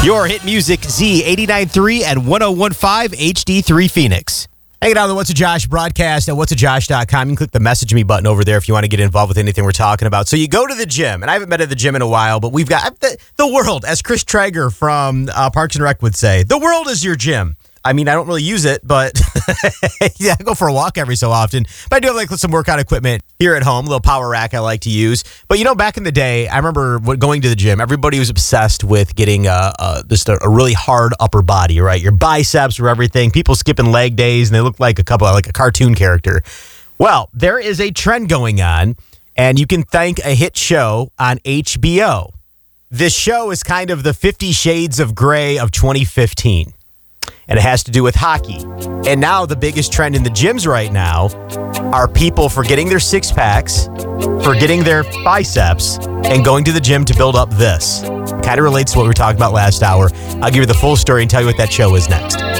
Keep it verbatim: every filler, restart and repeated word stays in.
Your hit music, Z eighty-nine point three and one oh one point five H D three Phoenix. Hanging out on the What's a Josh broadcast at what's a josh dot com. You can click the message me button over there if you want to get involved with anything we're talking about. So you go to the gym, and I haven't been at the gym in a while, but we've got the, the world, as Chris Traeger from uh, Parks and Rec would say, the world is your gym. I mean, I don't really use it, but yeah, I go for a walk every so often. But I do have like some workout equipment here at home, a little power rack I like to use. But you know, back in the day, I remember going to the gym. Everybody was obsessed with getting a, a, just a, a really hard upper body, right? Your biceps were everything. People skipping leg days, and they look like a couple, like a cartoon character. Well, there is a trend going on, and you can thank a hit show on H B O. This show is kind of the Fifty Shades of Grey of twenty fifteen. And it has to do with hockey. And now the biggest trend in the gyms right now are people forgetting their six packs, forgetting their biceps, and going to the gym to build up this. Kind of relates to what we were talking about last hour. I'll give you the full story and tell you what that show is next.